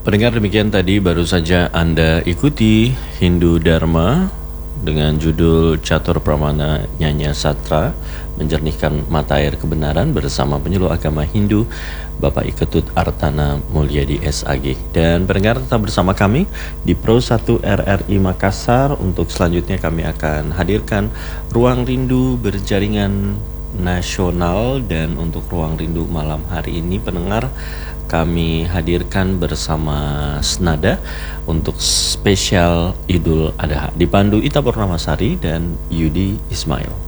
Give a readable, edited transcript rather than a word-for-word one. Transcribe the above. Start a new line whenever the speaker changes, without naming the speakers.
Pendengar, demikian tadi baru saja Anda ikuti Hindu Dharma dengan judul Catur Pramana Nyanya Satra, menjernihkan mata air kebenaran bersama penyuluh agama Hindu Bapak Iketut Artana Mulyadi SAG. Dan pendengar, tetap bersama kami di Pro 1 RRI Makassar. Untuk selanjutnya kami akan hadirkan Ruang Rindu Berjaringan Nasional. Dan untuk Ruang Rindu malam hari ini, pendengar, kami hadirkan bersama Senada untuk spesial Idul Adha, dipandu Ita Purnamasari dan Yudi Ismail.